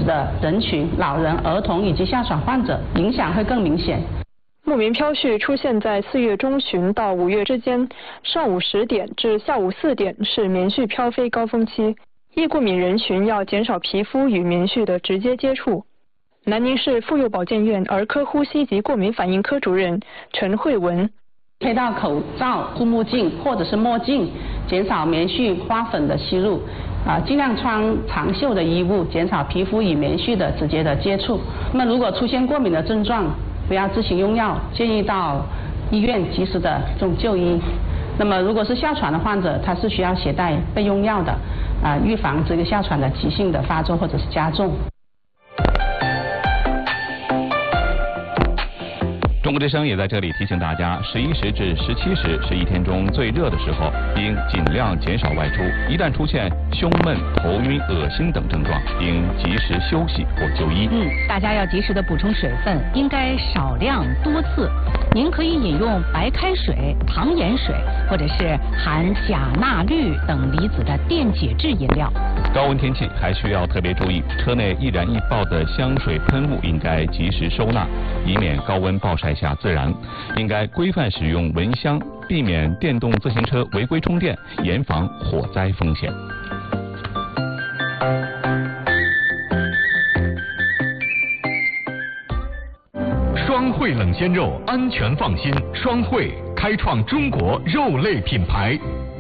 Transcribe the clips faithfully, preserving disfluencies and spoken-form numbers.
质的人群，老人、儿童以及哮喘患者影响会更明显。 牧民飘絮出现在四月中旬到五月之间，上午十点至下午四点是棉絮飘飞高峰期。易过敏人群要减少皮肤与棉絮的直接接触。南宁市妇幼保健院儿科呼吸及过敏反应科主任陈慧文。 佩戴口罩、护目镜或者是墨镜，减少棉絮花粉的吸入。啊，尽量穿长袖的衣物，减少皮肤与棉絮的直接的接触。那么如果出现过敏的症状，不要自行用药，建议到医院及时的这种就医。那么如果是哮喘的患者，他是需要携带备用药的，啊，预防这个哮喘的急性的发作或者是加重。 中国之声也在这里提醒大家，十一时至十七时是一天中最热的时候，应尽量减少外出。一旦出现胸闷、头晕、恶心等症状，应及时休息或就医。 嗯，大家要及时的补充水分，应该少量多次。您可以饮用白开水、糖盐水，或者是含钾、钠、氯等离子的电解质饮料。 高温天气还需要特别注意，车内易燃易爆的香水喷雾应该及时收纳，以免高温暴晒下自燃。应该规范使用蚊香，避免电动自行车违规充电，严防火灾风险。 双汇冷鲜肉，安全放心。双汇开创中国肉类品牌。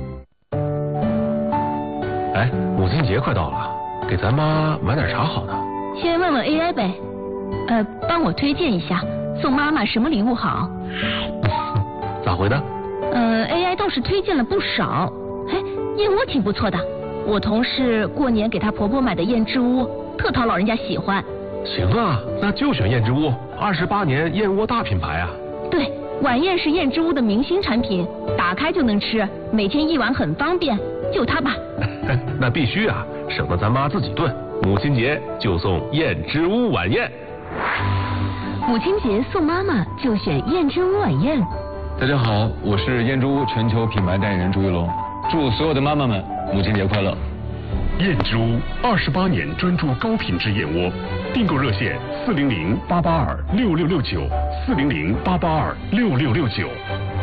哎，母亲节快到了，给咱妈买点啥好呢？ 先问问 A I 呗，呃，帮我推荐一下，送妈妈什么礼物好？ 咋回的？ 呃 ，A I 倒是推荐了不少，哎，燕窝挺不错的，我同事过年给她婆婆买的燕之屋，特讨老人家喜欢。 行啊，那就选燕之屋，二十八年燕窝大品牌啊。 对，晚宴是燕之屋的明星产品，打开就能吃，每天一碗很方便，就它吧。 那必须啊，省得咱妈自己炖。母亲节就送燕之屋晚宴。 母亲节送妈妈就选燕之屋晚宴。 大家好，我是燕之屋全球品牌代言人朱一龙，祝所有的妈妈们母亲节快乐。 燕之屋二十八年专注高品质燕窝，订购热线四零零八八二六六六九，四零零八八二六六六九。